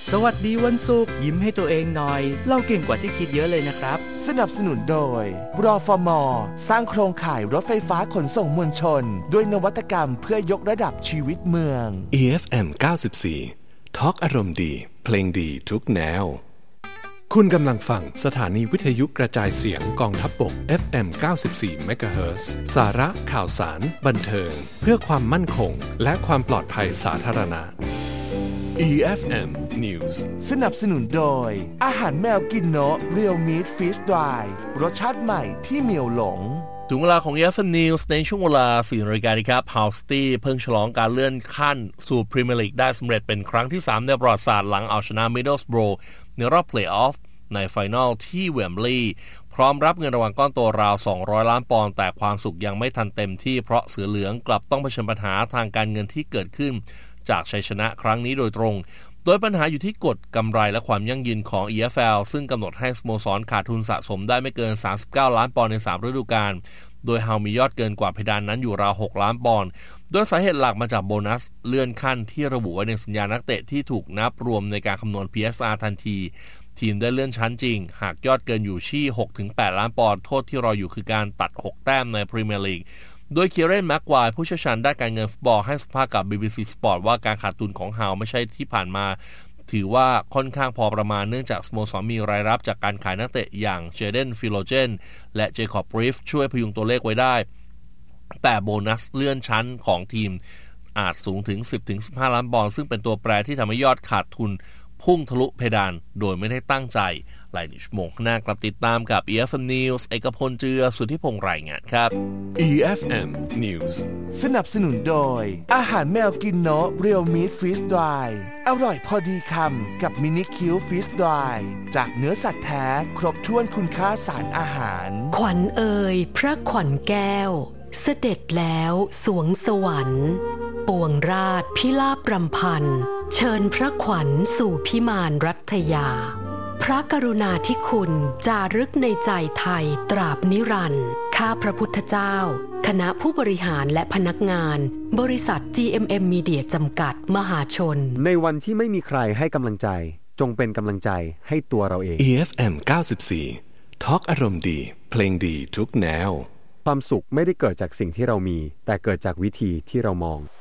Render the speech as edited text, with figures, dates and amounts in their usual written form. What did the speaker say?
สวัสดีวันศุกร์ยิ้มให้ตัวเองหน่อยเราเก่งกว่าที่คิดเยอะเลยนะครับสนับสนุนโดยรฟม.สร้างโครงข่ายรถไฟฟ้าขนส่งมวลชนด้วยนวัตกรรมเพื่อยกระดับชีวิตเมือง EFM 94 ทอล์กอารมณ์ดีเพลงดีทุกแนวคุณกำลังฟังสถานีวิทยุกระจายเสียงกองทัพบก FM 94 MHz สาระข่าวสารบันเทิงเพื่อความมั่นคงและความปลอดภัยสาธารณะ EFM News สนับสนุนโดยอาหารแมวกินโนะเรียลมีทฟีสต์ดรายรสชาติใหม่ที่เหมียวหลงถึงเวลาของ EFM News ในช่วงเวลา 4 นาฬิกาครับ Hull City เพิ่งฉลองการเลื่อนขั้นสู่พรีเมียร์ลีกได้สำเร็จเป็นครั้งที่ 3 ในประวัติศาสตร์หลังเอาชนะ Middlesbrough ในรอบเพลย์ออฟในไฟนอลที่เวมบลีย์พร้อมรับเงินรางวัลก้อนโตราว200 ล้านปอนด์แต่ความสุขยังไม่ทันเต็มที่เพราะเสือเหลืองกลับต้องเผชิญปัญหาทางการเงินที่เกิดขึ้นจากชัยชนะครั้งนี้โดยตรงโดยปัญหาอยู่ที่กฎกำไรและความยั่งยืนของ EFL ซึ่งกำหนดให้สโมสรขาดทุนสะสมได้ไม่เกิน39 ล้านปอนด์ใน3ฤดูกาลโดยเฮามียอดเกินกว่าเพดานนั้นอยู่ราว6 ล้านปอนด์โดยสาเหตุหลักมาจากโบนัสเลื่อนขั้นที่ระบุไว้ในสัญญานักเตะที่ถูกนับรวมในการคำนวณ PSR ทันทีทีมได้เลื่อนชั้นจริงหากยอดเกินอยู่ที่ 6-8 ล้านปอนด์โทษที่รออยู่คือการตัด6แต้มในพรีเมียร์ลีกโดยเคียร์เรน แม็กไกวร์ผู้เชี่ยวชาญด้านการเงินฟุตบอลให้สัมภาษณ์กับ BBC Sport ว่าการขาดทุนของเฮาไม่ใช่ที่ผ่านมาถือว่าค่อนข้างพอประมาณเนื่องจากสโมสรมีรายรับจากการขายนักเตะอย่างเจเดนฟิโลเจนและเจคอบรีฟช่วยพยุงตัวเลขไว้ได้แต่โบนัสเลื่อนชั้นของทีมอาจสูงถึง 10-15 ล้านปอนด์ซึ่งเป็นตัวแปรที่ทำให้ยอดขาดทุนพุ่งทะลุเพดานโดยไม่ได้ตั้งใจหลายชั่วโมงข้างหน้ากลับติดตามกับ EFM News เอกพลเจือสุทธิพงษ์รายงานครับ EFM News สนับสนุนโดยอาหารแมวกินโนะเรียลมีทฟีสต์ดรายอร่อยพอดีคำกับมินิคิวฟีสต์ดรายจากเนื้อสัตว์แท้ครบถ้วนคุณค่าสารอาหารขวัญเอ่ยพระขวัญแก้วเสด็จแล้วสวงสวรรค์ปวงราชพิลาภรำพันเชิญพระขวัญสู่พิมานรัตยาพระกรุณาธิคุณจารึกในใจไทยตราบนิรันดร์ข้าพระพุทธเจ้าคณะผู้บริหารและพนักงานบริษัท GMM Media จำกัดมหาชนในวันที่ไม่มีใครให้กำลังใจจงเป็นกำลังใจให้ตัวเราเอง EFM 94 ทอล์กอารมณ์ดีเพลงดีทุกแนวความสุขไม่ได้เกิดจากสิ่งที่เรามีแต่เกิดจากวิธีที่เรามอง